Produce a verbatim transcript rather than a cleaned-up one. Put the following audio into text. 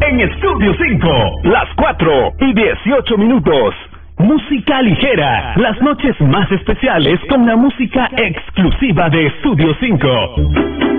en Estudio cinco, las cuatro y dieciocho minutos. Música ligera, las noches más especiales con la música exclusiva de Estudio cinco.